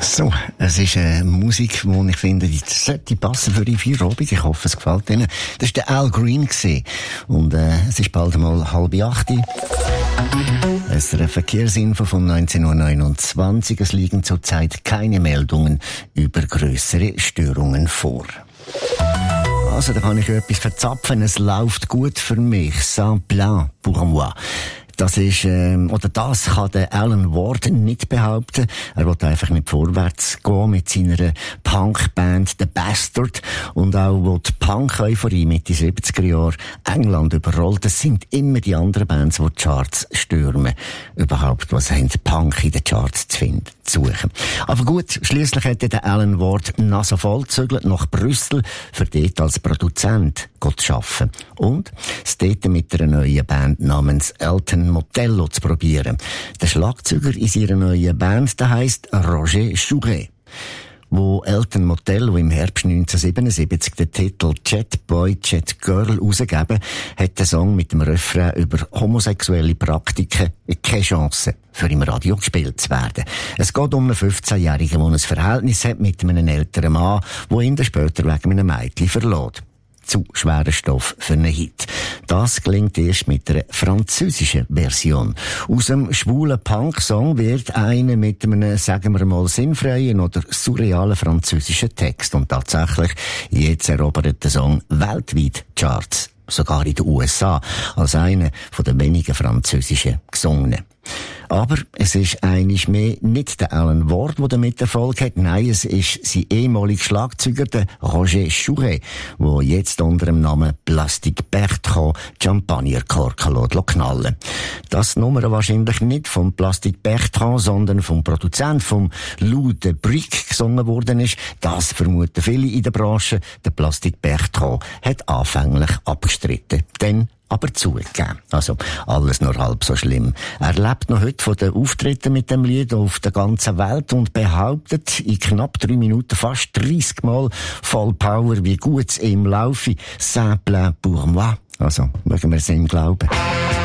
So, es ist eine Musik, die ich finde, die sollte passen für die Feierabend. Ich hoffe, es gefällt Ihnen. Das war der Al Green gewesen. Und es ist bald mal 7:30. Es ist eine Verkehrsinfo von 19:29 Uhr. Es liegen zurzeit keine Meldungen über grössere Störungen vor. Also, da kann ich etwas verzapfen. Es läuft gut für mich. Ça plaît pour moi. Das ist, oder das kann der Alan Ward nicht behaupten. Er will einfach nicht vorwärts gehen mit seiner Punkband The Bastard und auch, wo die Punk-Euphorie Mitte 70er Jahre England überrollt. Das sind immer die anderen Bands, die die Charts stürmen. Überhaupt, was haben Punk in den Charts zu suchen. Aber gut, schliesslich hätte der Alan Ward Nase voll gezügelt nach Brüssel, für dort als Produzent zu arbeiten. Und es dort mit einer neuen Band namens Elton Motello zu probieren. Der Schlagzeuger in ihrer neuen Band, der heisst Roger Chouret. Wo Elton Motello im Herbst 1977 den Titel Jet Boy, Jet Girl rausgegeben, hat der Song mit dem Refrain über homosexuelle Praktiken keine Chance, für im Radio gespielt zu werden. Es geht um einen 15-Jährigen, der ein Verhältnis hat mit einem älteren Mann, der ihn dann später wegen einem Mädchen verlässt. Zu schwerer Stoff für einen Hit. Das gelingt erst mit einer französischen Version. Aus einem schwulen Punk-Song wird einer mit einem, sagen wir mal, sinnfreien oder surrealen französischen Text. Und tatsächlich, jetzt erobert der Song weltweit Charts. Sogar in den USA, als einer von den wenigen französischen Gesungenen. Aber es ist einiges mehr nicht der Alan Ward, der damit Erfolg hat. Nein, es ist sein ehemaliger Schlagzeuger, der Roger Chouret, der jetzt unter dem Namen Plastic Bertrand Champagnerkorken knallen. Das Nummer wahrscheinlich nicht vom Plastic Bertrand, sondern vom Produzent, vom Lou de Brick gesungen worden ist. Das vermuten viele in der Branche. Der Plastic Bertrand hat anfänglich abgestritten. Dann aber zugegeben. Also, alles nur halb so schlimm. Er lebt noch heute von den Auftritten mit dem Lied auf der ganzen Welt und behauptet in knapp 3 Minuten fast 30 Mal voll Power, wie gut es ihm laufe. Ça plaît pour moi. Also, mögen wir es ihm glauben.